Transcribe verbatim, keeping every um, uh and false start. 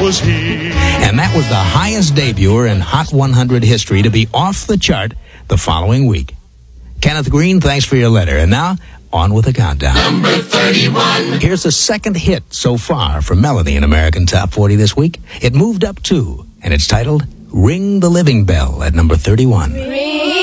was he. And that was the highest debuter in Hot one hundred history to be off the chart the following week. Kenneth Green, thanks for your letter. And now, on with the countdown. Number thirty-one. Here's the second hit so far for Melody in American Top forty this week. It moved up two, and it's titled Ring the Living Bell at number thirty-one. Ring